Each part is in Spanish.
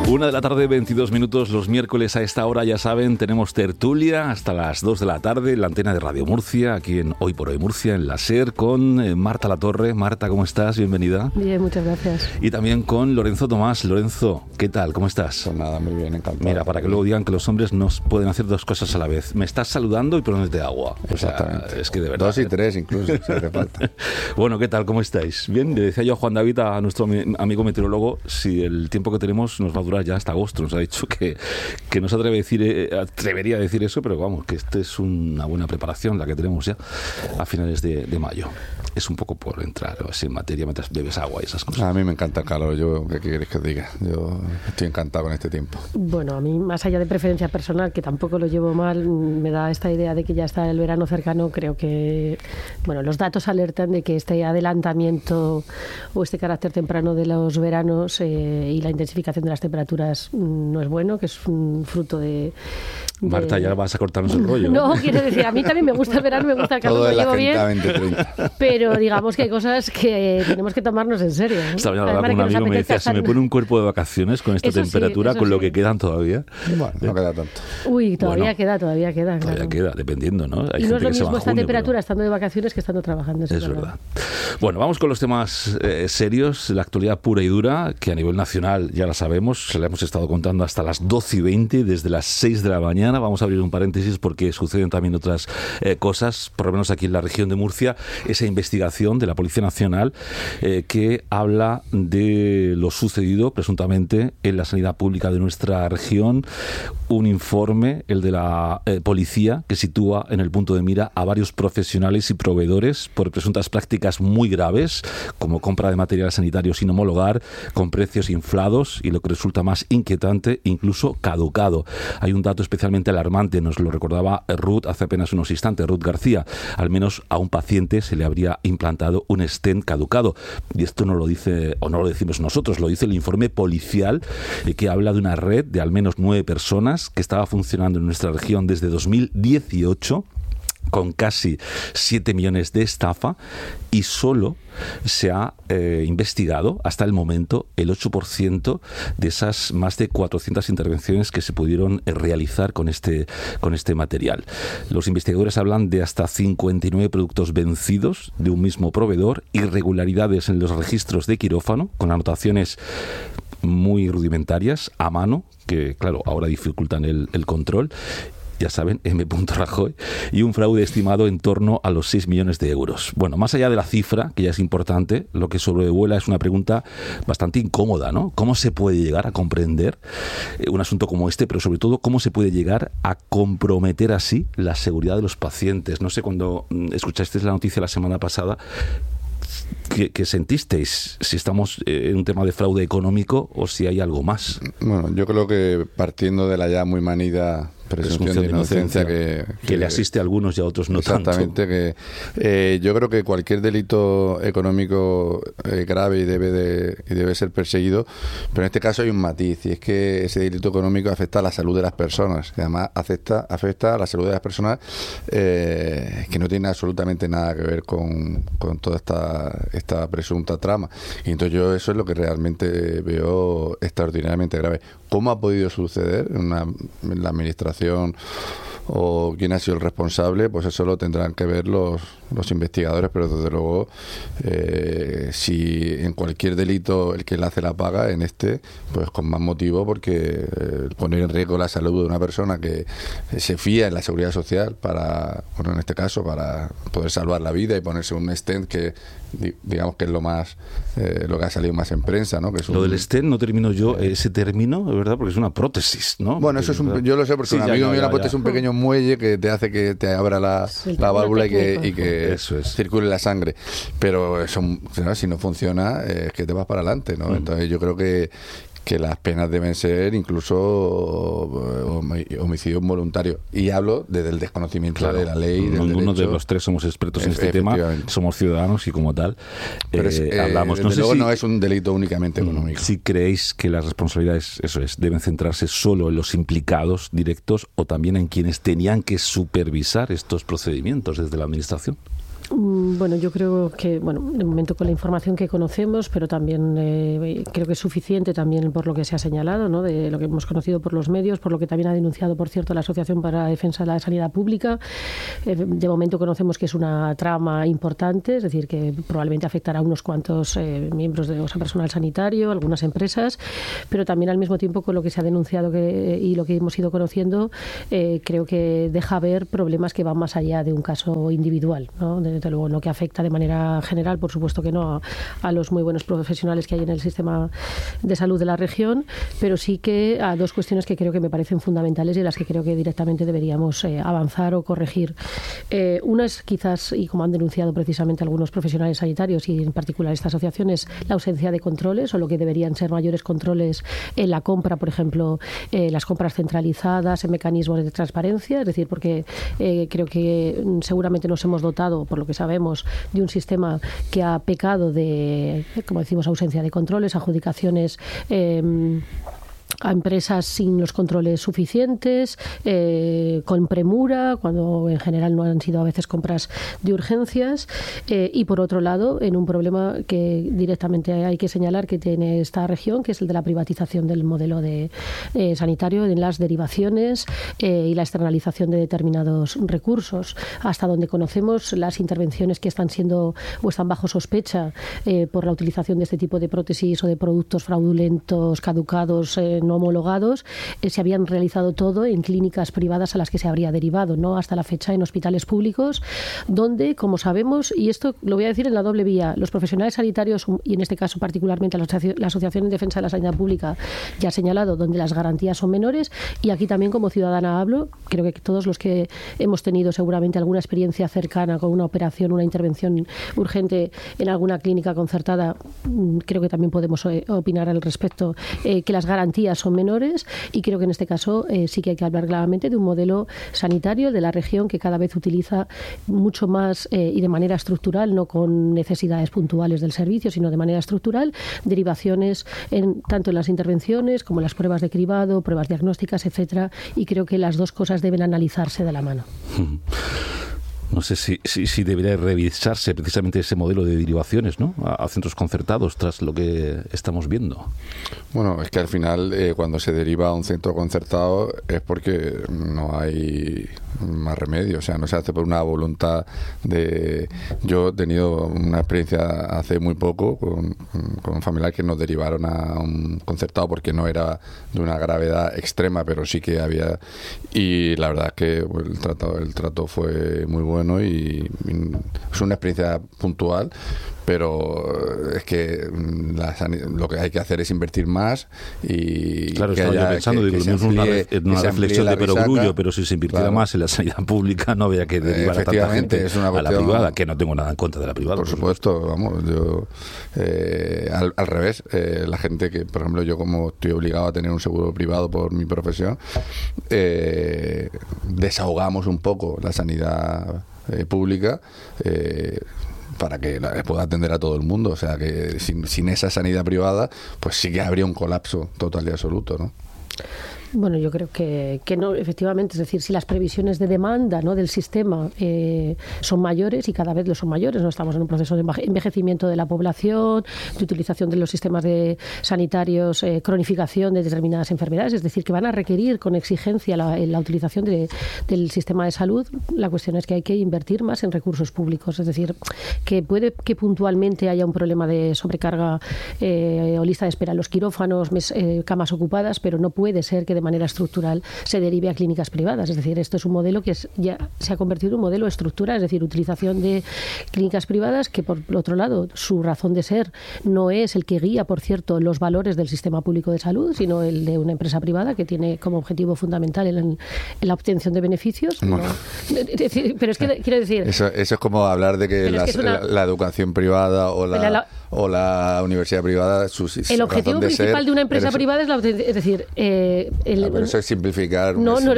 1:22 p.m, los miércoles a esta hora, ya saben, tenemos tertulia hasta las 2 de la tarde en la antena de Radio Murcia, aquí en Hoy por Hoy Murcia, en la SER, con Marta Latorre. Marta, ¿cómo estás? Bienvenida. Bien, muchas gracias. Y también con Lorenzo Tomás. Lorenzo, ¿qué tal? ¿Cómo estás? Pues nada, muy bien, encantado. Mira, para que luego digan que los hombres no pueden hacer dos cosas a la vez. Me estás saludando y poniéndote agua. Exactamente. O sea, es que de verdad. 2 y 3 incluso, si hace falta. Bueno, ¿qué tal? ¿Cómo estáis? Bien, le decía yo a Juan David, a nuestro amigo meteorólogo, si el tiempo que tenemos nos va a durar ya hasta agosto. Nos ha dicho que no se atrevería a decir eso, pero vamos, que esta es una buena preparación la que tenemos ya a finales de mayo. Es un poco por entrar en materia mientras bebes agua y esas cosas. A mí me encanta el calor. ¿Qué quieres que os diga? Yo estoy encantado con este tiempo. Bueno, a mí, más allá de preferencia personal, que tampoco lo llevo mal, me da esta idea de que ya está el verano cercano. Creo que, bueno, los datos alertan de que este adelantamiento o este carácter temprano de los veranos y la intensificación de las temperaturas no es bueno, que es un fruto de... Marta, ya vas a cortarnos el rollo. No, quiero decir, a mí también me gusta el verano, me gusta el calor, lo llevo bien. 20-30. Pero digamos que hay cosas que tenemos que tomarnos en serio, ¿no? Estaba hablando con un amigo y me decía, se me pone un cuerpo de vacaciones con esta temperatura, con lo que quedan todavía. Bueno, no queda tanto. Uy, todavía queda. Todavía Claro. queda, dependiendo, ¿no? Hay y no es lo mismo esta temperatura pero... estando de vacaciones que estando trabajando. Es verdad. Bueno, vamos con los temas serios, la actualidad pura y dura, que a nivel nacional ya la sabemos, se la hemos estado contando hasta las 12:20, desde las 6 de la mañana. Vamos a abrir un paréntesis porque suceden también otras cosas, por lo menos aquí en la región de Murcia, esa investigación de la Policía Nacional que habla de lo sucedido presuntamente en la sanidad pública de nuestra región. Un informe, el de la policía, que sitúa en el punto de mira a varios profesionales y proveedores por presuntas prácticas muy graves, como compra de material sanitario sin homologar, con precios inflados y, lo que resulta más inquietante, incluso caducado. Hay un dato especialmente alarmante, nos lo recordaba Ruth hace apenas unos instantes, Ruth García. Al menos a un paciente se le habría implantado un stent caducado. Y esto no lo dice, o no lo decimos nosotros, lo dice el informe policial que habla de una red de al menos 9 personas que estaba funcionando en nuestra región desde 2018, con casi 7 millones de estafa, y solo se ha investigado hasta el momento el 8% de esas más de 400 intervenciones que se pudieron realizar con este material. Los investigadores hablan de hasta 59 productos vencidos de un mismo proveedor, irregularidades en los registros de quirófano, con anotaciones muy rudimentarias a mano, que claro, ahora dificultan el control. Ya saben, M. Rajoy, y un fraude estimado en torno a los 6 millones de euros. Bueno, más allá de la cifra, que ya es importante, lo que sobrevuela es una pregunta bastante incómoda, ¿no? ¿Cómo se puede llegar a comprender un asunto como este, pero sobre todo, cómo se puede llegar a comprometer así la seguridad de los pacientes? No sé, cuando escuchasteis la noticia la semana pasada, ¿Qué sentisteis? Si estamos en un tema de fraude económico o si hay algo más. Bueno, yo creo que partiendo de la ya muy manida presunción de inocencia que le asiste a algunos y a otros no tanto. Exactamente, que yo creo que cualquier delito económico grave y debe ser perseguido, pero en este caso hay un matiz, y es que ese delito económico afecta a la salud de las personas, y además afecta a la salud de las personas que no tiene absolutamente nada que ver con toda esta presunta trama. Y entonces yo eso es lo que realmente veo extraordinariamente grave. ¿Cómo ha podido suceder en la administración o quién ha sido el responsable? Pues eso lo tendrán que ver los investigadores, pero desde luego si en cualquier delito el que le hace la paga, en este pues con más motivo, porque poner en riesgo la salud de una persona que se fía en la seguridad social para, bueno, en este caso para poder salvar la vida y ponerse un stent que digamos que es lo que ha salido más en prensa, ¿no? Que es lo del stent no termino yo ese término, ¿verdad? Porque es una prótesis, ¿no? Bueno, eso es yo lo sé porque un amigo mío le ha puesto un pequeño muelle que te hace que te abra la válvula y que circule la sangre, pero eso, si no funciona es que te vas para adelante, ¿no? Entonces yo creo que las penas deben ser incluso homicidio involuntario. Y hablo desde el desconocimiento de la ley. Ninguno de los tres somos expertos en este tema, somos ciudadanos y como tal hablamos. Desde luego no es un delito únicamente económico. Si creéis que las responsabilidades, deben centrarse solo en los implicados directos o también en quienes tenían que supervisar estos procedimientos desde la administración. Bueno, yo creo que, de momento con la información que conocemos, pero también creo que es suficiente también por lo que se ha señalado, ¿no? De lo que hemos conocido por los medios, por lo que también ha denunciado, por cierto, la Asociación para la Defensa de la Sanidad Pública. De momento conocemos que es una trama importante, es decir, que probablemente afectará a unos cuantos miembros de personal sanitario, algunas empresas, pero también al mismo tiempo con lo que se ha denunciado y lo que hemos ido conociendo, creo que deja ver problemas que van más allá de un caso individual, ¿no? Desde luego, no que afecta de manera general, por supuesto que no, a los muy buenos profesionales que hay en el sistema de salud de la región, pero sí que a dos cuestiones que creo que me parecen fundamentales y las que creo que directamente deberíamos avanzar o corregir. Una es quizás, y como han denunciado precisamente algunos profesionales sanitarios y en particular esta asociación, es la ausencia de controles o lo que deberían ser mayores controles en la compra, por ejemplo, las compras centralizadas, en mecanismos de transparencia, es decir, porque creo que seguramente nos hemos dotado, por lo que sabemos, de un sistema que ha pecado de, como decimos, ausencia de controles, adjudicaciones a empresas sin los controles suficientes, con premura, cuando en general no han sido a veces compras de urgencias, y por otro lado, en un problema que directamente hay que señalar que tiene esta región, que es el de la privatización del modelo sanitario, en las derivaciones y la externalización de determinados recursos. Hasta donde conocemos, las intervenciones que están siendo o están bajo sospecha por la utilización de este tipo de prótesis o de productos fraudulentos, caducados, no homologados, se habían realizado todo en clínicas privadas a las que se habría derivado, no hasta la fecha en hospitales públicos, donde, como sabemos, y esto lo voy a decir en la doble vía, los profesionales sanitarios, y en este caso particularmente la Asociación en Defensa de la Sanidad Pública, ya ha señalado donde las garantías son menores, y aquí también como ciudadana hablo, creo que todos los que hemos tenido seguramente alguna experiencia cercana con una operación, una intervención urgente en alguna clínica concertada, creo que también podemos opinar al respecto, que las garantías son menores, y creo que en este caso sí que hay que hablar claramente de un modelo sanitario de la región que cada vez utiliza mucho más y de manera estructural, no con necesidades puntuales del servicio, sino de manera estructural, derivaciones tanto en las intervenciones como en las pruebas de cribado, pruebas diagnósticas, etcétera, y creo que las dos cosas deben analizarse de la mano. No sé si debería revisarse precisamente ese modelo de derivaciones, ¿no?, a centros concertados tras lo que estamos viendo. Bueno, es que al final cuando se deriva a un centro concertado es porque no hay más remedio, o sea, no se hace por una voluntad de... Yo he tenido una experiencia hace muy poco con un familiar que nos derivaron a un concertado porque no era de una gravedad extrema, pero sí que había... Y la verdad es que el trato fue muy bueno y es una experiencia puntual, pero es que lo que hay que hacer es invertir más y claro, estaba yo pensando, digo, no es una reflexión de perogrullo, pero si se invirtiera claro, más en la sanidad pública no había que derivar a tanta gente es una a la privada, que no tengo nada en contra de la privada. Por supuesto, vamos, yo al revés, la gente que, por ejemplo, yo como estoy obligado a tener un seguro privado por mi profesión, desahogamos un poco la sanidad pública para que pueda atender a todo el mundo. O sea que sin esa sanidad privada, pues sí que habría un colapso total y absoluto, ¿no? Bueno, yo creo que no, efectivamente, es decir, si las previsiones de demanda, ¿no?, del sistema son mayores, y cada vez lo son mayores, no estamos en un proceso de envejecimiento de la población, de utilización de los sistemas sanitarios, cronificación de determinadas enfermedades, es decir, que van a requerir con exigencia la utilización del sistema de salud. La cuestión es que hay que invertir más en recursos públicos, es decir, que puede que puntualmente haya un problema de sobrecarga o lista de espera en los quirófanos, camas ocupadas, pero no puede ser que de manera estructural se derive a clínicas privadas. Es decir, esto es un modelo que ya se ha convertido en un modelo estructura, es decir, utilización de clínicas privadas que, por otro lado, su razón de ser no es el que guía, por cierto, los valores del sistema público de salud, sino el de una empresa privada que tiene como objetivo fundamental en la obtención de beneficios. Bueno. Pero es que, quiero decir... Eso es como hablar de que la educación privada o la universidad privada... El objetivo principal de una empresa privada es decir, pero eso es simplificar.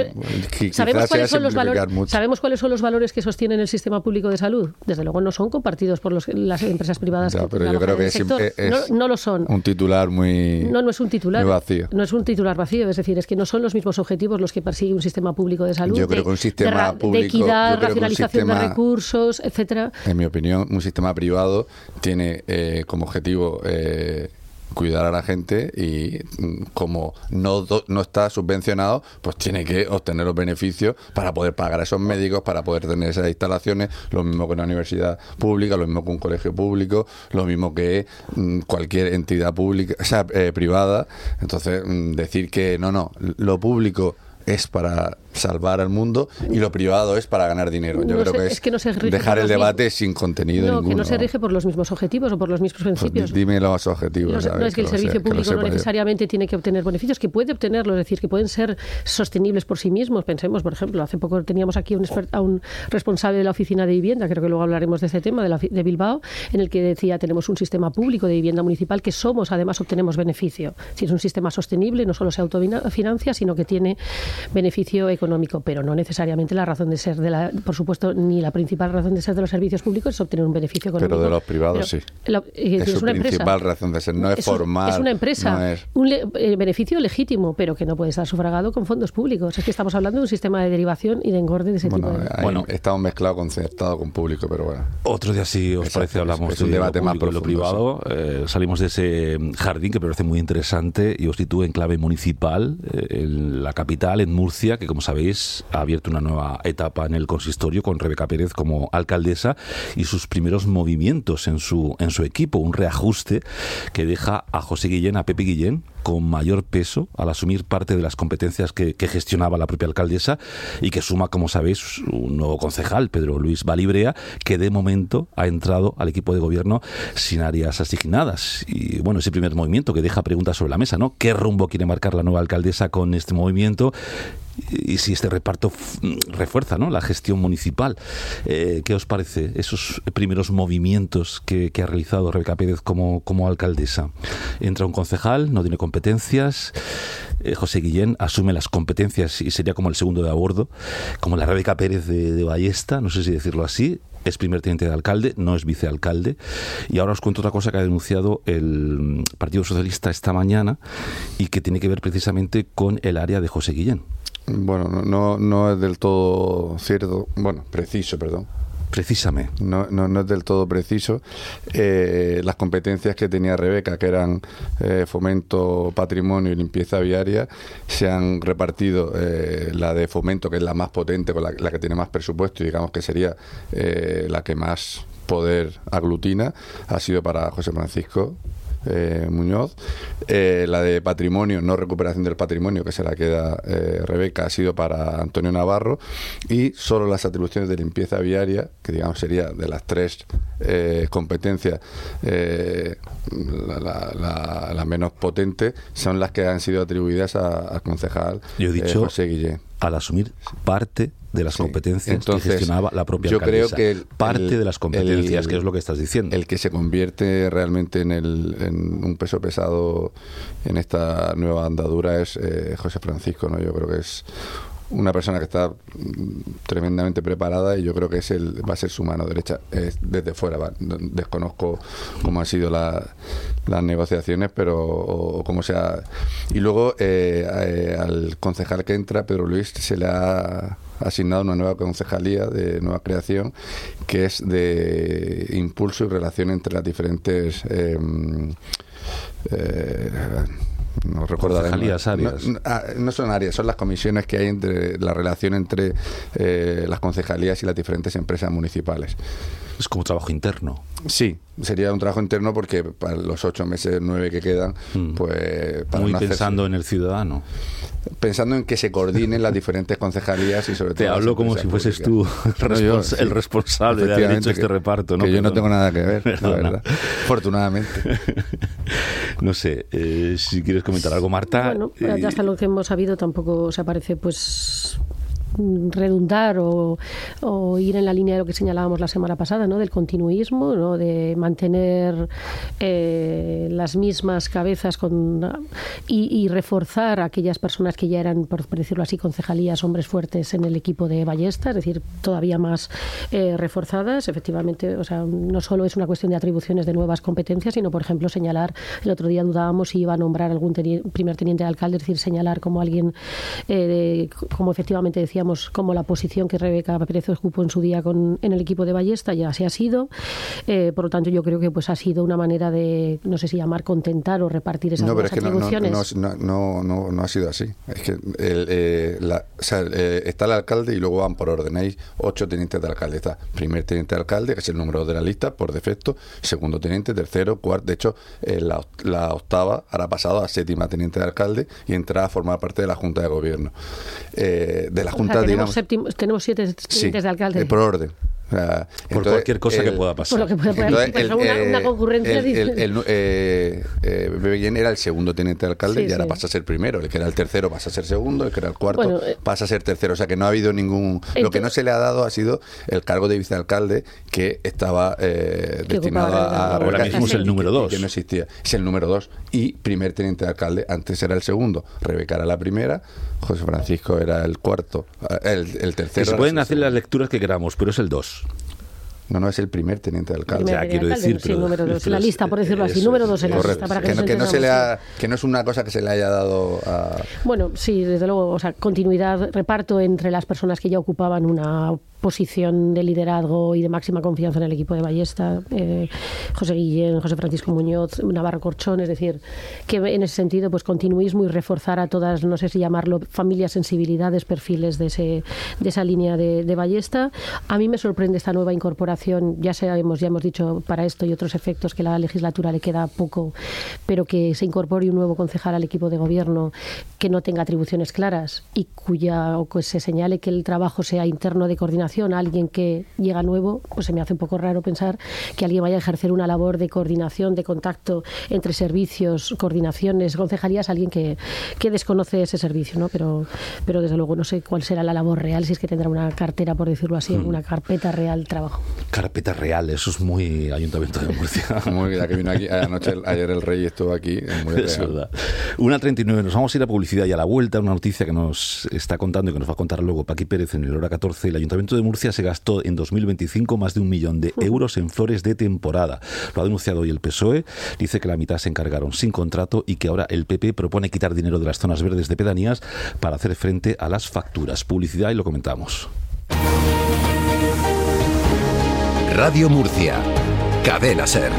¿Sabemos cuáles son los valores? ¿Sabemos cuáles son los valores que sostienen el sistema público de salud? Desde luego no son compartidos por las empresas privadas. Pero yo creo que no lo son. Un titular muy no es un titular muy vacío. No es un titular vacío, es decir, es que no son los mismos objetivos los que persigue un sistema público de salud. Yo creo que un sistema público, de equidad, racionalización de recursos, etcétera. En mi opinión, un sistema privado tiene como objetivo cuidar a la gente y como no está subvencionado, pues tiene que obtener los beneficios para poder pagar a esos médicos, para poder tener esas instalaciones, lo mismo que una universidad pública, lo mismo que un colegio público, lo mismo que cualquier entidad pública, o sea, privada. Entonces, decir que no, lo público es para salvar al mundo y lo privado es para ganar dinero. Yo creo que no se dejar el debate sin contenido ninguno. Que no se rige por los mismos objetivos o por los mismos principios. Pues dime los objetivos. No es que el servicio público no necesariamente tiene que obtener beneficios, que puede obtenerlos, es decir, que pueden ser sostenibles por sí mismos. Pensemos, por ejemplo, hace poco teníamos aquí a un responsable de la oficina de vivienda, creo que luego hablaremos de ese tema, de Bilbao, en el que decía, tenemos un sistema público de vivienda municipal que además obtenemos beneficio. Es decir, es un sistema sostenible, no solo se autofinancia, sino que tiene beneficio económico, pero no necesariamente la razón de ser por supuesto, ni la principal razón de ser de los servicios públicos es obtener un beneficio económico. Pero de los privados sí. Es su principal razón de ser, no es formal. Es una empresa, no es... un beneficio legítimo, pero que no puede estar sufragado con fondos públicos. Es que estamos hablando de un sistema de derivación y de engorde de ese tipo de... Estamos mezclados concertado con público, pero bueno. Otro día, si os parece, hablamos de un debate más profundo, lo privado. Sí. Salimos de ese jardín que me parece muy interesante y os sitúo en clave municipal, en la capital, en Murcia, que como sabéis ha abierto una nueva etapa en el consistorio con Rebeca Pérez como alcaldesa y sus primeros movimientos en su equipo, un reajuste que deja a José Guillén, a Pepe Guillén, con mayor peso al asumir parte de las competencias que gestionaba la propia alcaldesa y que suma, como sabéis, un nuevo concejal, Pedro Luis Balibrea, que de momento ha entrado al equipo de gobierno sin áreas asignadas. Y bueno, ese primer movimiento que deja preguntas sobre la mesa, ¿no? ¿Qué rumbo quiere marcar la nueva alcaldesa con este movimiento? Y si este reparto refuerza, ¿no?, la gestión municipal. ¿Qué os parece esos primeros movimientos que ha realizado Rebeca Pérez como alcaldesa? Entra un concejal, no tiene competencias. José Guillén asume las competencias y sería como el segundo de a bordo, como la Rebeca Pérez de Ballesta, no sé si decirlo así. Es primer teniente de alcalde, no es vicealcalde. Y ahora os cuento otra cosa que ha denunciado el Partido Socialista esta mañana y que tiene que ver precisamente con el área de José Guillén. Bueno, no es del todo cierto, preciso. Precísame. No es del todo preciso. Las competencias que tenía Rebeca, que eran fomento, patrimonio y limpieza viaria, se han repartido. La de fomento, que es la más potente, con la que tiene más presupuesto y digamos que sería la que más poder aglutina, ha sido para José Francisco Muñoz. La de patrimonio, no recuperación del patrimonio, que se la queda Rebeca, ha sido para Antonio Navarro, y solo las atribuciones de limpieza viaria, que digamos sería de las tres competencias la menos potente, son las que han sido atribuidas al concejal José Guillén. Al asumir parte de las competencias entonces, que gestionaba la propia alcaldesa. Creo que parte de las competencias, que es lo que estás diciendo. El que se convierte realmente en un peso pesado en esta nueva andadura es José Francisco, ¿no? Yo creo que es una persona que está tremendamente preparada y yo creo que va a ser su mano derecha desde fuera. Desconozco cómo han sido las negociaciones, pero cómo sea. Y luego al concejal que entra, Pedro Luis, se le ha asignado una nueva concejalía de nueva creación, que es de impulso y relación entre las diferentes no recuerdo concejalías, áreas. No son áreas, son las comisiones que hay entre la relación entre las concejalías y las diferentes empresas municipales. Es como trabajo interno. Sí, sería un trabajo interno porque para los 8 meses, 9 que quedan, pues... Para muy pensando en el ciudadano. Pensando en que se coordinen las diferentes concejalías y sobre todo... Te hablo como si fueses tú el responsable de haber hecho este reparto, ¿no? Que yo no tengo nada que ver, la verdad. Afortunadamente. No sé, si quieres comentar algo, Marta. Bueno, hasta lo que hemos sabido tampoco se aparece, pues... redundar o ir en la línea de lo que señalábamos la semana pasada, ¿no? Del continuismo, ¿no? De mantener las mismas cabezas y reforzar a aquellas personas que ya eran, por decirlo así, concejalías, hombres fuertes en el equipo de Ballesta, es decir, todavía más reforzadas. Efectivamente, o sea, no solo es una cuestión de atribuciones de nuevas competencias, sino, por ejemplo, señalar, el otro día dudábamos si iba a nombrar algún primer teniente de alcalde, es decir, señalar como alguien, como efectivamente decíamos, como la posición que Rebeca Pérez ocupó en su día en el equipo de Ballesta, ya se ha sido. Por lo tanto, yo creo que pues ha sido una manera de, no sé si llamar contentar o repartir esas nuevas atribuciones. No ha sido así. Es que está el alcalde y luego van por orden. Hay 8 tenientes de alcalde. Está primer teniente de alcalde, que es el número de la lista por defecto, segundo teniente, tercero, cuarto. De hecho, la octava ahora ha pasado a séptima teniente de alcalde y entra a formar parte de la Junta de Gobierno. De la Junta, tenemos 7 tenientes de alcalde. Por orden. Por entonces, cualquier cosa que pueda pasar. Por lo que pueda pasar. Una concurrencia. Bebellén era el segundo teniente de alcalde y ahora pasa a ser primero. El que era el tercero pasa a ser segundo, el que era el cuarto pasa a ser tercero. O sea que no ha habido ningún... Lo que no se le ha dado ha sido el cargo de vicealcalde, que estaba destinado a... Ahora mismo es el número 2. Que no existía. Es el número 2. Y primer teniente de alcalde, antes era el segundo. Rebeca era la primera, José Francisco era el cuarto, el tercero. Se pueden hacer las lecturas que queramos, pero es el 2. No, es el primer teniente de alcalde. Quiero decir, sí, número 2 en la lista, por decirlo así, número 2 en la lista. Para que no es una cosa que se le haya dado a... Bueno, sí, desde luego, o sea, continuidad, reparto entre las personas que ya ocupaban una posición de liderazgo y de máxima confianza en el equipo de Ballesta, José Guillén, José Francisco Muñoz, Navarro Corchón, es decir, que en ese sentido, pues continuismo y reforzar a todas, no sé si llamarlo familias, sensibilidades, perfiles de esa línea de Ballesta. A mí me sorprende esta nueva incorporación, ya hemos dicho para esto y otros efectos que la legislatura le queda poco, pero que se incorpore un nuevo concejal al equipo de gobierno que no tenga atribuciones claras y que se señale que el trabajo sea interno de coordinación a alguien que llega nuevo, pues se me hace un poco raro pensar que alguien vaya a ejercer una labor de coordinación, de contacto entre servicios, coordinaciones, concejalías, alguien que desconoce ese servicio, ¿no? Pero desde luego no sé cuál será la labor real, si es que tendrá una cartera, por decirlo así, una carpeta real de trabajo. Carpeta real, eso es muy Ayuntamiento de Murcia. Muy, ya que vino aquí ayer el Rey estuvo aquí, es muy real. Es verdad. 1:39, nos vamos a ir a publicidad y a la vuelta, una noticia que nos está contando y que nos va a contar luego Paqui Pérez en el Hora 14. El Ayuntamiento de Murcia se gastó en 2025 más de 1 millón de euros en flores de temporada. Lo ha denunciado hoy el PSOE, dice que la mitad se encargaron sin contrato y que ahora el PP propone quitar dinero de las zonas verdes de pedanías para hacer frente a las facturas. Publicidad y lo comentamos. Radio Murcia, Cadena SER.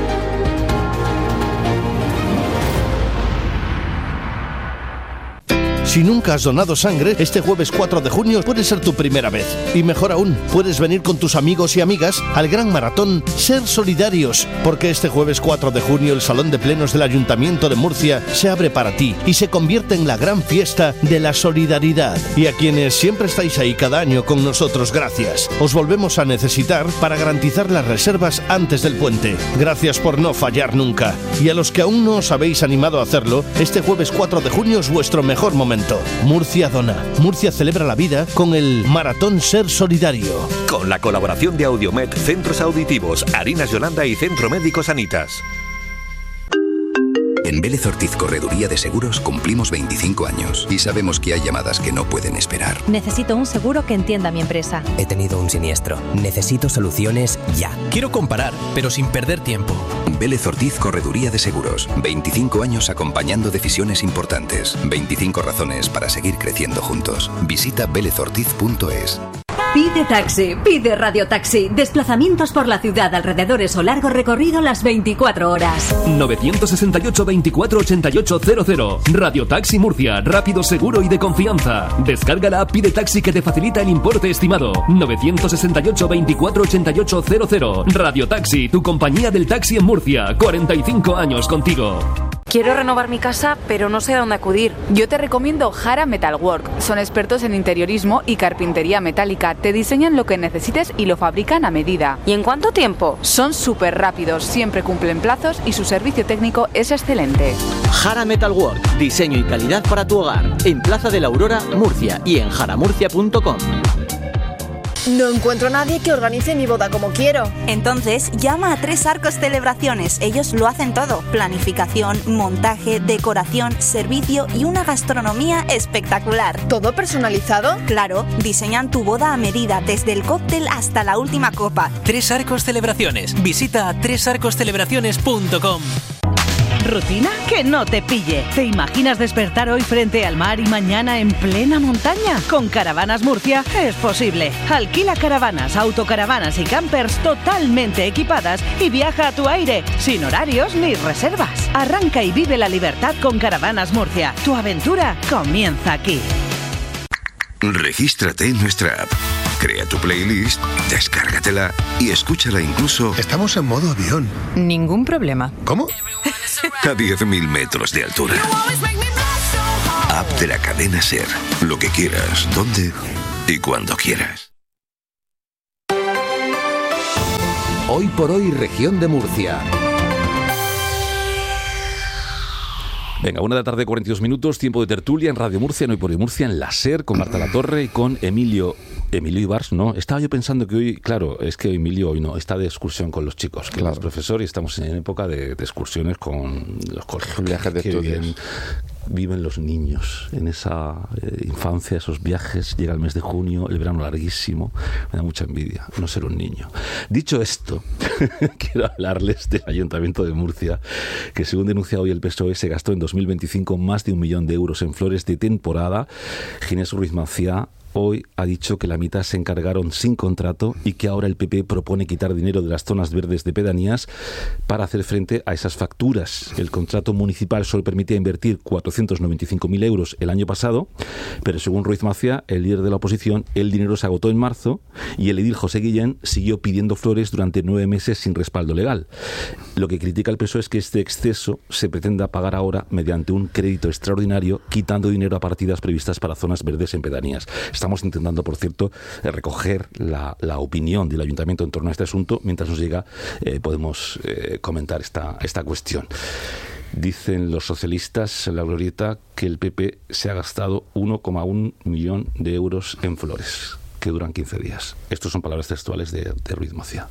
Si nunca has donado sangre, este jueves 4 de junio puede ser tu primera vez. Y mejor aún, puedes venir con tus amigos y amigas al gran maratón Ser Solidarios, porque este jueves 4 de junio el Salón de Plenos del Ayuntamiento de Murcia se abre para ti y se convierte en la gran fiesta de la solidaridad. Y a quienes siempre estáis ahí cada año con nosotros, gracias. Os volvemos a necesitar para garantizar las reservas antes del puente. Gracias por no fallar nunca. Y a los que aún no os habéis animado a hacerlo, este jueves 4 de junio es vuestro mejor momento. Murcia dona. Murcia celebra la vida con el Maratón Ser Solidario. Con la colaboración de Audiomed, Centros Auditivos, Harinas Yolanda y Centro Médico Sanitas. En Vélez Ortiz Correduría de Seguros cumplimos 25 años y sabemos que hay llamadas que no pueden esperar. Necesito un seguro que entienda mi empresa. He tenido un siniestro. Necesito soluciones ya. Quiero comparar, pero sin perder tiempo. Vélez Ortiz Correduría de Seguros. 25 años acompañando decisiones importantes. 25 razones para seguir creciendo juntos. Visita velezortiz.es. Pide taxi, pide radiotaxi. Desplazamientos por la ciudad, alrededores o largo recorrido las 24 horas. 968 24 88 00. Radiotaxi Murcia, rápido, seguro y de confianza. Descarga la app Pide Taxi que te facilita el importe estimado. 968 24 88 00. Radiotaxi, tu compañía del taxi en Murcia. 45 años contigo. Quiero renovar mi casa, pero no sé a dónde acudir. Yo te recomiendo Jara Metalwork. Son expertos en interiorismo y carpintería metálica. Te diseñan lo que necesites y lo fabrican a medida. ¿Y en cuánto tiempo? Son súper rápidos, siempre cumplen plazos y su servicio técnico es excelente. Jara Metalwork, diseño y calidad para tu hogar. En Plaza de la Aurora, Murcia y en jaramurcia.com. No encuentro a nadie que organice mi boda como quiero. Entonces, llama a Tres Arcos Celebraciones. Ellos lo hacen todo. Planificación, montaje, decoración, servicio y una gastronomía espectacular. ¿Todo personalizado? Claro, diseñan tu boda a medida, desde el cóctel hasta la última copa. Tres Arcos Celebraciones. Visita tresarcoscelebraciones.com. ¿Rutina? Que no te pille. ¿Te imaginas despertar hoy frente al mar y mañana en plena montaña? Con Caravanas Murcia es posible. Alquila caravanas, autocaravanas y campers totalmente equipadas y viaja a tu aire, sin horarios ni reservas. Arranca y vive la libertad con Caravanas Murcia. Tu aventura comienza aquí. Regístrate en nuestra app. Crea tu playlist, descárgatela y escúchala incluso... Estamos en modo avión. Ningún problema. ¿Cómo? A 10.000 metros de altura. App de la cadena SER. Lo que quieras, donde y cuando quieras. Hoy por hoy, región de Murcia. Venga, 1:42 PM, tiempo de tertulia en Radio Murcia, no Hoy por Hoy Murcia, en la SER, con Marta Latorre y con Emilio Ibars, ¿no? Estaba yo pensando que hoy, claro, es que Emilio hoy no, está de excursión con los chicos, que es profesor y estamos en época de excursiones con los colegios. Viajes de estudios. Viven los niños en esa infancia, esos viajes. Llega el mes de junio, el verano larguísimo. Me da mucha envidia no ser un niño. Dicho esto, quiero hablarles del Ayuntamiento de Murcia, que según denuncia hoy el PSOE, se gastó en 2025 más de 1 millón de euros en flores de temporada. Ginés Ruiz Maciá hoy ha dicho que la mitad se encargaron sin contrato y que ahora el PP propone quitar dinero de las zonas verdes de pedanías para hacer frente a esas facturas. El contrato municipal solo permitía invertir 495.000 euros el año pasado, pero según Ruiz Maciá, el líder de la oposición, el dinero se agotó en marzo y el edil José Guillén siguió pidiendo flores durante 9 meses sin respaldo legal. Lo que critica el PSOE es que este exceso se pretenda pagar ahora mediante un crédito extraordinario, quitando dinero a partidas previstas para zonas verdes en pedanías. Estamos intentando, por cierto, recoger la opinión del Ayuntamiento en torno a este asunto. Mientras nos llega, podemos comentar esta cuestión. Dicen los socialistas en la glorieta que el PP se ha gastado 1,1 millón de euros en flores, que duran 15 días. Estas son palabras textuales de Ruiz Maciá.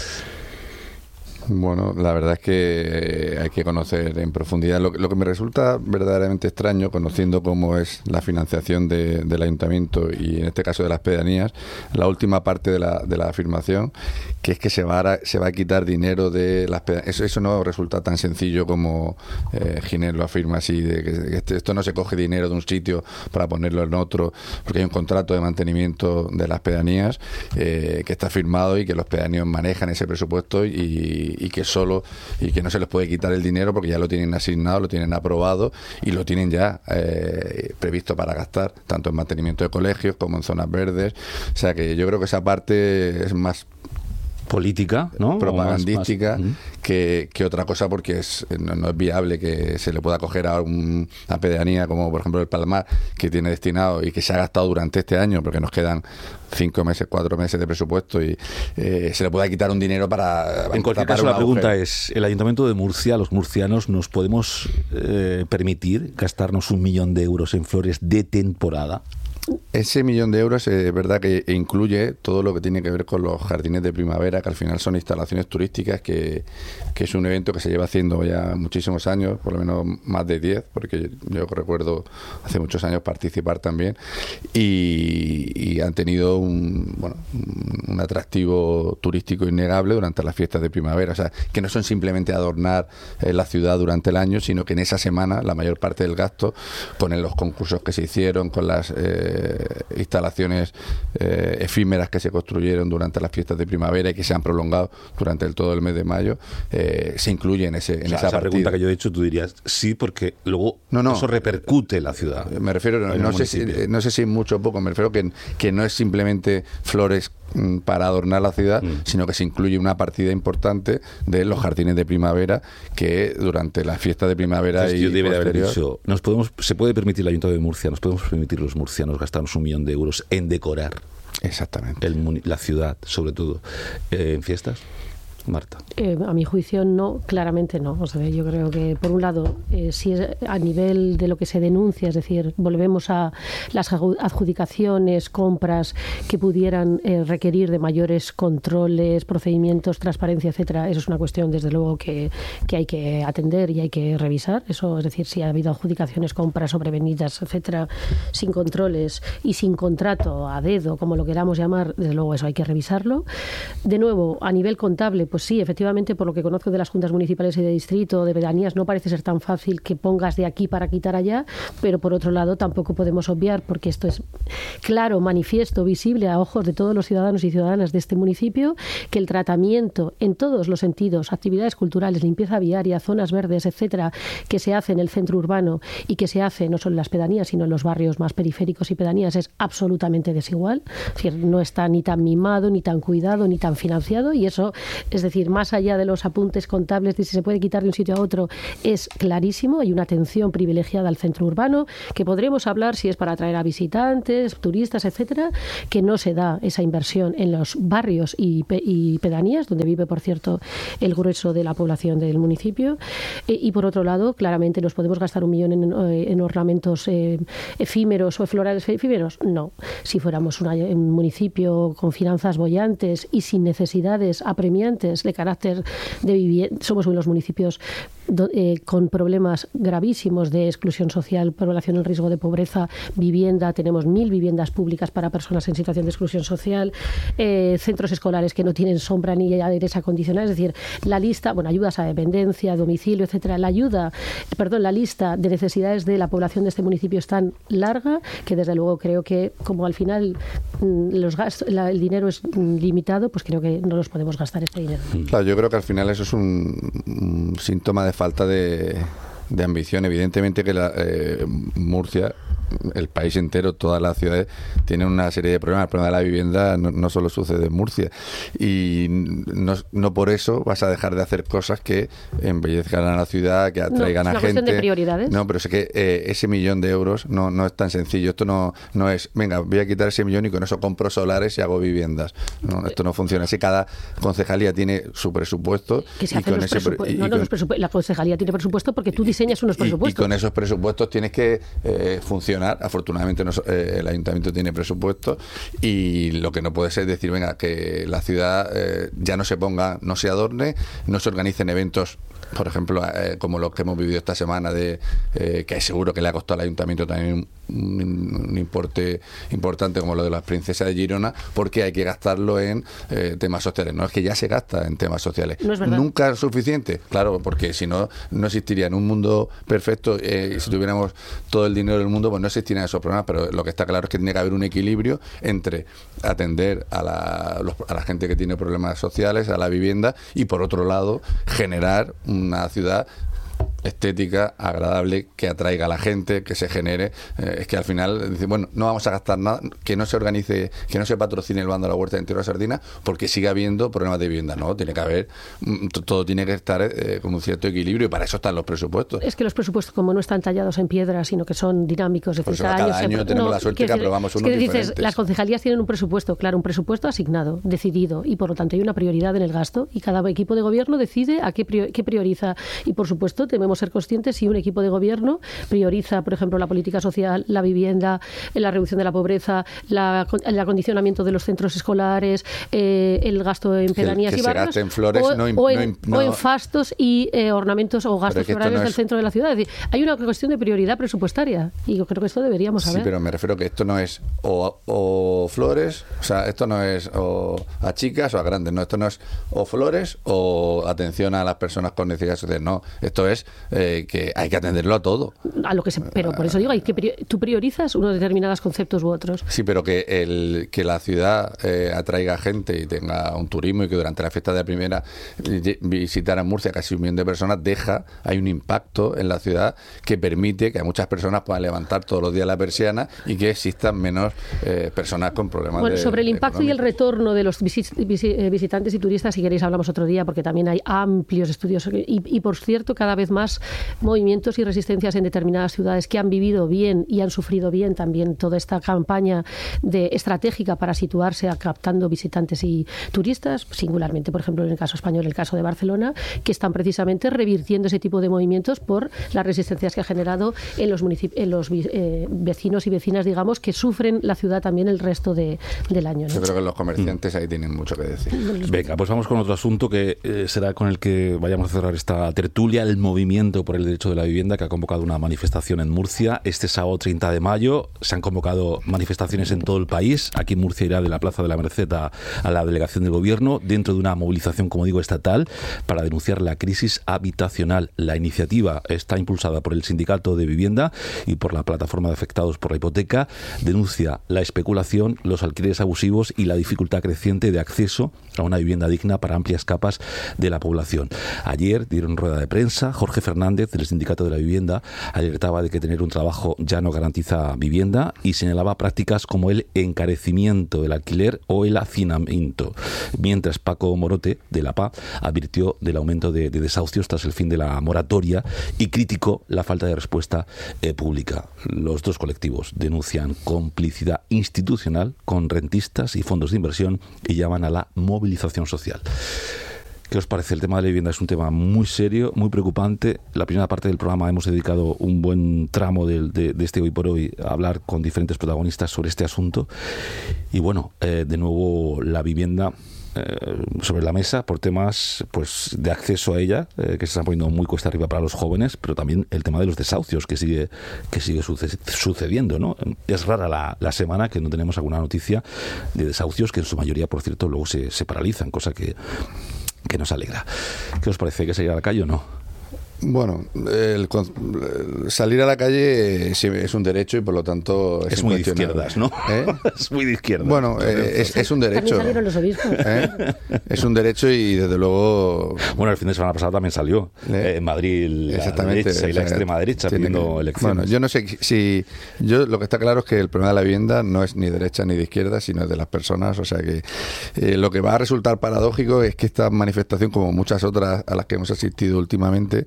Bueno, la verdad es que hay que conocer en profundidad. Lo que me resulta verdaderamente extraño, conociendo cómo es la financiación del ayuntamiento y en este caso de las pedanías, la última parte de la afirmación, que es que se va a quitar dinero de las pedanías. Eso no resulta tan sencillo como Ginés lo afirma así, de que esto no se coge dinero de un sitio para ponerlo en otro, porque hay un contrato de mantenimiento de las pedanías que está firmado y que los pedáneos manejan ese presupuesto y que no se les puede quitar el dinero porque ya lo tienen asignado, lo tienen aprobado y lo tienen ya previsto para gastar, tanto en mantenimiento de colegios como en zonas verdes. O sea que yo creo que esa parte es más política, ¿no? Propagandística que otra cosa, porque no es viable que se le pueda coger a una pedanía como por ejemplo el Palmar, que tiene destinado y que se ha gastado durante este año, porque nos quedan 5 meses, 4 meses de presupuesto y se le pueda quitar un dinero para en cualquier caso la pregunta es, ¿el Ayuntamiento de Murcia, los murcianos, nos podemos permitir gastarnos 1 millón de euros en flores de temporada? Ese 1 millón de euros es verdad que incluye todo lo que tiene que ver con los jardines de primavera, que al final son instalaciones turísticas, que es un evento que se lleva haciendo ya muchísimos años, por lo menos más de 10, porque yo recuerdo hace muchos años participar también, y han tenido un atractivo turístico innegable durante las fiestas de primavera. O sea, que no son simplemente adornar la ciudad durante el año, sino que en esa semana la mayor parte del gasto, con los concursos que se hicieron, con las instalaciones efímeras que se construyeron durante las fiestas de primavera y que se han prolongado durante todo el mes de mayo, se incluye en esa partida. Pregunta que yo he hecho, tú dirías sí, porque luego eso repercute en la ciudad. Me refiero, no sé si mucho o poco, me refiero que no es simplemente flores para adornar la ciudad, sino que se incluye una partida importante de los jardines de primavera, que durante las fiestas de primavera Entonces, y yo debe de haber posterior... dicho, se puede permitir el Ayuntamiento de Murcia, nos podemos permitir los murcianos gastarnos 1 millón de euros en decorar exactamente la ciudad, sobre todo en fiestas. Marta. A mi juicio no, claramente no. O sea, yo creo que por un lado, si es a nivel de lo que se denuncia, es decir, volvemos a las adjudicaciones, compras que pudieran requerir de mayores controles, procedimientos, transparencia, etcétera, eso es una cuestión desde luego que hay que atender y hay que revisar. Eso, es decir, si ha habido adjudicaciones, compras sobrevenidas, etcétera, sin controles y sin contrato a dedo, como lo queramos llamar, desde luego eso hay que revisarlo. De nuevo, a nivel contable, pues sí, efectivamente, por lo que conozco de las juntas municipales y de distrito, de pedanías, no parece ser tan fácil que pongas de aquí para quitar allá, pero por otro lado tampoco podemos obviar, porque esto es claro, manifiesto, visible a ojos de todos los ciudadanos y ciudadanas de este municipio, que el tratamiento en todos los sentidos, actividades culturales, limpieza viaria, zonas verdes, etcétera, que se hace en el centro urbano y que se hace no solo en las pedanías, sino en los barrios más periféricos y pedanías, es absolutamente desigual. Es decir, no está ni tan mimado, ni tan cuidado, ni tan financiado, y eso, es decir, más allá de los apuntes contables de si se puede quitar de un sitio a otro, es clarísimo. Hay una atención privilegiada al centro urbano, que podremos hablar si es para atraer a visitantes, turistas, etcétera, que no se da esa inversión en los barrios y pedanías, donde vive, por cierto, el grueso de la población del municipio. Y por otro lado, claramente nos podemos gastar 1 millón en ornamentos efímeros o florales efímeros. No. Si fuéramos un municipio con finanzas bollantes y sin necesidades apremiantes de carácter de vivienda, somos uno de los municipios con problemas gravísimos de exclusión social, población en riesgo de pobreza, vivienda, tenemos 1.000 viviendas públicas para personas en situación de exclusión social, centros escolares que no tienen sombra ni aires acondicionados, es decir, la lista, ayudas a dependencia, domicilio, etcétera, la lista de necesidades de la población de este municipio es tan larga que desde luego creo que como al final los gastos, el dinero es limitado, pues creo que no nos podemos gastar este dinero. Claro, yo creo que al final eso es un síntoma de falta de ambición. Evidentemente que Murcia, el país entero, todas las ciudades tienen una serie de problemas. El problema de la vivienda no solo sucede en Murcia, y no por eso vas a dejar de hacer cosas que embellezcan a la ciudad, que atraigan a gente. Es una cuestión de prioridades. No, pero es que ese 1 millón de euros no es tan sencillo. Esto no es, venga, voy a quitar ese 1 millón y con eso compro solares y hago viviendas. No, esto no funciona así. Cada concejalía tiene su presupuesto. Que se hacen la concejalía tiene presupuesto porque tú diseñas unos presupuestos. Y con esos presupuestos tienes que funcionar. Afortunadamente el ayuntamiento tiene presupuesto, y lo que no puede ser es decir, venga, que la ciudad ya no se adorne, no se organicen eventos, por ejemplo, como los que hemos vivido esta semana, que seguro que le ha costado al ayuntamiento también un importe importante, como lo de las princesas de Girona, porque hay que gastarlo en temas sociales. No es que ya se gasta en temas sociales. No es verdad. Nunca es suficiente, claro, porque si no existiría en un mundo perfecto, y si tuviéramos todo el dinero del mundo, pues no existirían esos problemas, pero lo que está claro es que tiene que haber un equilibrio entre atender a la gente que tiene problemas sociales, a la vivienda, y por otro lado generar una ciudad estética, agradable, que atraiga a la gente, que se genere. Es que al final dice, bueno, no vamos a gastar nada, que no se organice, que no se patrocine el bando de la huerta de Entierro de Sardina, porque sigue habiendo problemas de vivienda. No, tiene que haber, todo tiene que estar con un cierto equilibrio, y para eso están los presupuestos. Es que los presupuestos, como no están tallados en piedra, sino que son dinámicos, es decir, cada año tenemos la suerte que aprobamos unos diferentes. Dices, las concejalías tienen un presupuesto, claro, un presupuesto asignado, decidido, y por lo tanto hay una prioridad en el gasto, y cada equipo de gobierno decide a qué prioriza, y por supuesto debemos ser conscientes si un equipo de gobierno prioriza, por ejemplo, la política social, la vivienda, la reducción de la pobreza, el acondicionamiento de los centros escolares, el gasto en pedanías y barrios, en flores, o en fastos y ornamentos o gastos florales del centro de la ciudad. Es decir, hay una cuestión de prioridad presupuestaria, y yo creo que esto deberíamos saber. Sí, pero me refiero que esto no es o flores, o sea, esto no es o a chicas o a grandes, no, esto no es o flores o atención a las personas con necesidades sociales, no, esto es Entonces, que hay que atenderlo a todo. A lo que pero por eso digo, tú priorizas unos determinados conceptos u otros. Sí, pero que la ciudad atraiga gente y tenga un turismo, y que durante la fiesta de la primera visitaran Murcia casi 1 millón de personas, hay un impacto en la ciudad que permite que muchas personas puedan levantar todos los días la persiana y que existan menos personas con problemas sobre el impacto y el retorno de los visitantes y turistas, si queréis hablamos otro día, porque también hay amplios estudios y por cierto, cada vez más movimientos y resistencias en determinadas ciudades que han vivido bien y han sufrido bien también toda esta campaña estratégica para situarse captando visitantes y turistas, singularmente, por ejemplo, en el caso español, el caso de Barcelona, que están precisamente revirtiendo ese tipo de movimientos por las resistencias que ha generado en los vecinos y vecinas, digamos, que sufren la ciudad también el resto del año, ¿no? Yo creo que los comerciantes ahí tienen mucho que decir. Venga, pues vamos con otro asunto que será con el que vayamos a cerrar esta tertulia, el movimiento por el derecho de la vivienda, que ha convocado una manifestación en Murcia este sábado 30 de mayo. Se han convocado manifestaciones en todo el país. Aquí en Murcia irá de la Plaza de la Merced a la delegación del Gobierno, dentro de una movilización, como digo, estatal, para denunciar la crisis habitacional. La iniciativa está impulsada por el Sindicato de Vivienda y por la Plataforma de Afectados por la Hipoteca. Denuncia la especulación, los alquileres abusivos y la dificultad creciente de acceso a una vivienda digna para amplias capas de la población. Ayer dieron rueda de prensa. Jorge Fernández, del Sindicato de la Vivienda, alertaba de que tener un trabajo ya no garantiza vivienda y señalaba prácticas como el encarecimiento del alquiler o el hacinamiento. Mientras Paco Morote, de la PA, advirtió del aumento de desahucios tras el fin de la moratoria y criticó la falta de respuesta pública. Los dos colectivos denuncian complicidad institucional con rentistas y fondos de inversión y llaman a la movilización social. ¿Qué os parece? El tema de la vivienda es un tema muy serio, muy preocupante. La primera parte del programa hemos dedicado un buen tramo de este Hoy por Hoy a hablar con diferentes protagonistas sobre este asunto. Y bueno, de nuevo la vivienda sobre la mesa por temas pues de acceso a ella, que se están poniendo muy cuesta arriba para los jóvenes, pero también el tema de los desahucios que sigue sucediendo, ¿no? Es rara la semana que no tenemos alguna noticia de desahucios, que en su mayoría, por cierto, luego se paralizan, cosa que nos alegra. ¿Qué os parece? ¿Hay que salir a la calle o no? Bueno, salir a la calle es un derecho y por lo tanto es muy de izquierdas, ¿no? Es muy de izquierdas. Bueno, es un derecho. También salieron los obispos. Es un derecho y desde luego. Bueno, el fin de semana pasado también salió en Madrid la derecha y la extrema derecha pidiendo elecciones. Bueno, yo no sé si lo que está claro es que el problema de la vivienda no es ni derecha ni de izquierda, sino es de las personas. O sea que lo que va a resultar paradójico es que esta manifestación, como muchas otras a las que hemos asistido últimamente,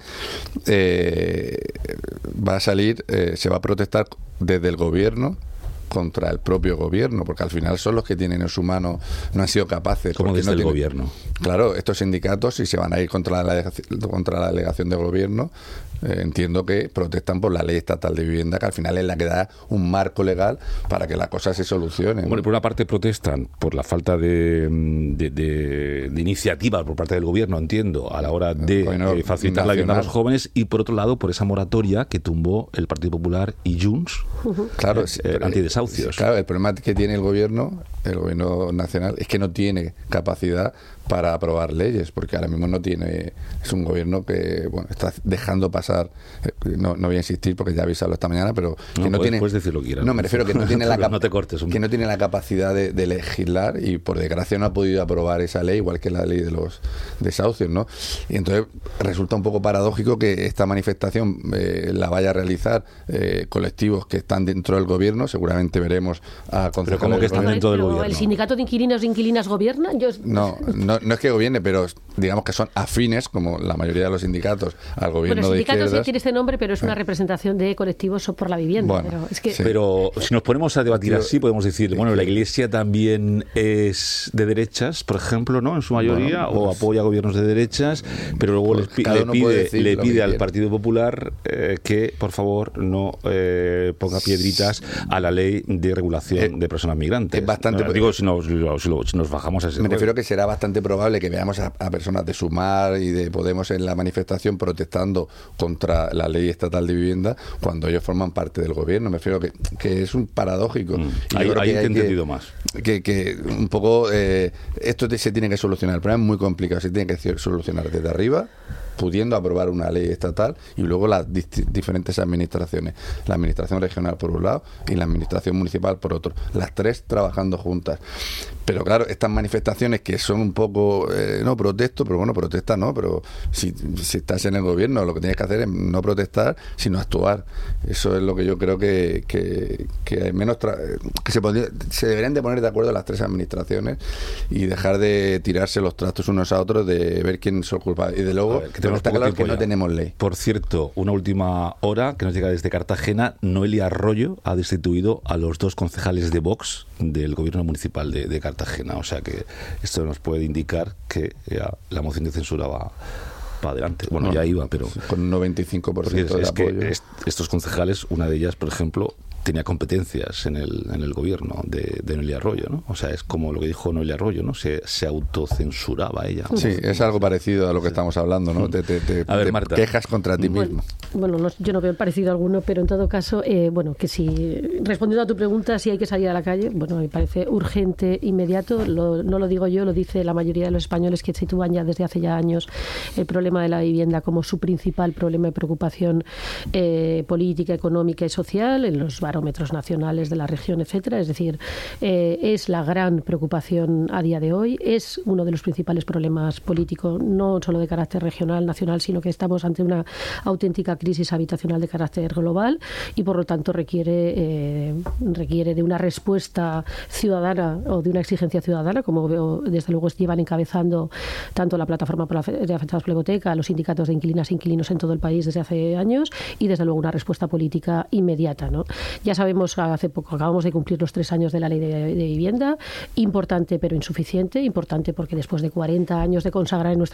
va a salir, se va a protestar desde el gobierno contra el propio gobierno, porque al final son los que tienen en su mano, no han sido capaces. ¿Cómo desde el gobierno? Claro, estos sindicatos, si se van a ir contra la delegación del gobierno, entiendo que protestan por la ley estatal de vivienda, que al final es la que da un marco legal para que las cosas se solucionen. Bueno, por una parte protestan por la falta de iniciativa por parte del gobierno, entiendo, a la hora de facilitar la vivienda a los jóvenes, y por otro lado por esa moratoria que tumbó el Partido Popular y Junts, claro, antidesahucios. Claro, el problema que tiene el gobierno nacional, es que no tiene capacidad para aprobar leyes, porque ahora mismo no tiene, es un gobierno que está dejando pasar, no voy a insistir porque ya he avisado esta mañana, pero que puedes decir lo que quieras. No, me refiero que no tiene no te cortes, que no tiene la capacidad de legislar, y por desgracia no ha podido aprobar esa ley, igual que la ley de los desahucios, ¿no? Y entonces resulta un poco paradójico que esta manifestación la vaya a realizar colectivos que están dentro del gobierno. Seguramente veremos a concejales. ¿Pero cómo que están dentro del gobierno? ¿El sindicato de inquilinos e inquilinas gobierna? No es que gobierne, pero digamos que son afines, como la mayoría de los sindicatos, al gobierno de izquierdas. El sindicato sí tiene este nombre, pero es una representación de colectivos por la vivienda. Bueno, pero, es que... pero si nos ponemos a debatir así, podemos decir, bueno, la Iglesia también es de derechas, por ejemplo, ¿no? En su mayoría, o apoya gobiernos de derechas, pero luego le pide al Partido Popular que, por favor, no ponga piedritas a la ley de regulación de personas migrantes. Es bastante... Digo, si nos bajamos a ese... Me refiero que será bastante probable que veamos a personas de Sumar y de Podemos en la manifestación protestando contra la ley estatal de vivienda cuando ellos forman parte del gobierno. Me refiero que es un paradójico. Ahí he entendido más. Que un poco esto se tiene que solucionar. El problema es muy complicado. Se tiene que solucionar desde arriba pudiendo aprobar una ley estatal, y luego las diferentes administraciones, la administración regional por un lado y la administración municipal por otro, las tres trabajando juntas. Pero claro, estas manifestaciones que son un poco, no protesto, pero bueno, protesta no, pero si estás en el gobierno, lo que tienes que hacer es no protestar, sino actuar. Eso es lo que yo creo que hay menos que se deberían de poner de acuerdo las tres administraciones y dejar de tirarse los trastos unos a otros, de ver quién son culpables. Y de luego, está claro que no tenemos ley. Por cierto, una última hora que nos llega desde Cartagena. Noelia Arroyo ha destituido a los 2 concejales de Vox del gobierno municipal de Cartagena. O sea que esto nos puede indicar que ya la moción de censura va para adelante. Bueno, ya iba, pero con un 95% de apoyo. Que estos concejales, una de ellas, por ejemplo, tenía competencias en el gobierno de Noelia Arroyo, ¿no? O sea, es como lo que dijo Noelia Arroyo, ¿no? Se autocensuraba ella. Sí, es algo parecido a lo que estamos hablando, ¿no? Te Marta, quejas contra ti mismo. Bueno, yo no veo parecido alguno, pero en todo caso, que si, respondiendo a tu pregunta, si hay que salir a la calle, bueno, me parece urgente, inmediato, no lo digo yo, lo dice la mayoría de los españoles, que sitúan ya desde hace ya años el problema de la vivienda como su principal problema de preocupación política, económica y social en los barómetros nacionales de la región, etcétera. Es decir, es la gran preocupación a día de hoy, es uno de los principales problemas políticos, no solo de carácter regional, nacional, sino que estamos ante una auténtica crisis habitacional de carácter global y por lo tanto requiere de una respuesta ciudadana o de una exigencia ciudadana, como veo, desde luego llevan encabezando tanto la plataforma de afectados por la hipoteca, los sindicatos de inquilinas e inquilinos en todo el país desde hace años, y desde luego una respuesta política inmediata, ¿no? Ya sabemos, hace poco acabamos de cumplir los 3 años de la ley de vivienda, importante pero insuficiente, importante porque después de 40 años de consagrar en nuestra